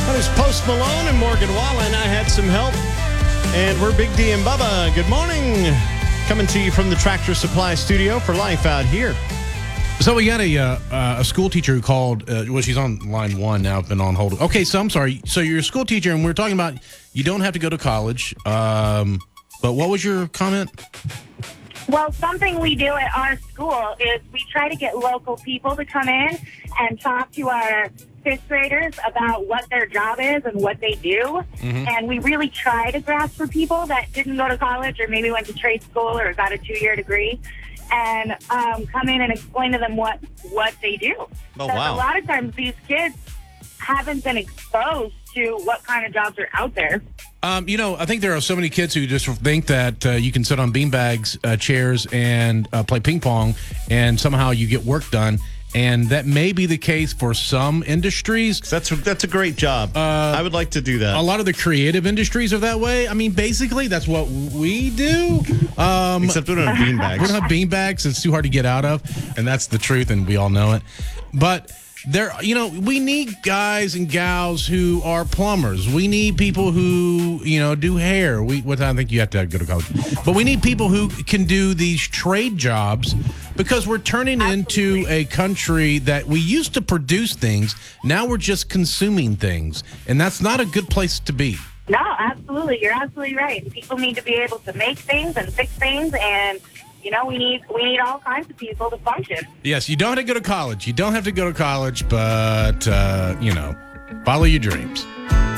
That is Post Malone and Morgan Wallen. I had some help. And we're Big D and Bubba. Good morning. Coming to you from the Tractor Supply Studio for Life Out Here. So we got a school teacher who called. Well, she's on line one now. Been on hold. Okay, so I'm sorry. So you're a school teacher, and we're talking about you don't have to go to college. But what was your comment? Well, something we do at our school is we try to get local people to come in and talk to our fifth graders about what their job is and what they do. Mm-hmm. And we really try to grasp for people that didn't go to college or maybe went to trade school or got a 2-year degree and come in and explain to them what they do. Oh, wow. A lot of times these kids haven't been exposed to what kind of jobs are out there. I think there are so many kids who just think that you can sit on beanbags, chairs, and play ping pong, and somehow you get work done. And that may be the case for some industries. That's a great job. I would like to do that. A lot of the creative industries are that way. I mean, basically, that's what we do. Except we don't have beanbags. We don't have beanbags. It's too hard to get out of. And that's the truth, and we all know it. But we need guys and gals who are plumbers. We need people who, do hair. I think you have to go to college. But we need people who can do these trade jobs because we're turning into a country that we used to produce things. Now we're just consuming things. And that's not a good place to be. No, absolutely. You're absolutely right. People need to be able to make things and fix things, and we need all kinds of people to function. Yes, you don't have to go to college. You don't have to go to college, but follow your dreams.